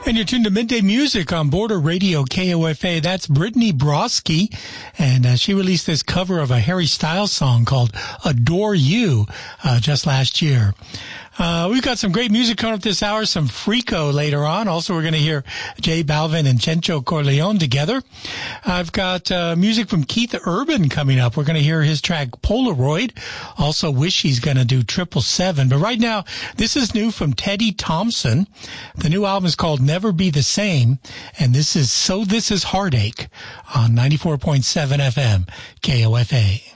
And you're tuned to Midday Music on Border Radio KOFA. That's Brittany Broski, and she released this cover of a Harry Styles song called Adore You just last year. We've got some great music coming up this hour, some Frico later on. Also, we're going to hear J Balvin and Chencho Corleone together. I've got music from Keith Urban coming up. We're going to hear his track Polaroid. Also, Wish he's going to do 777. But right now, this is new from Teddy Thompson. The new album is called Never Be the Same. And this is Heartache on 94.7 FM KOFA.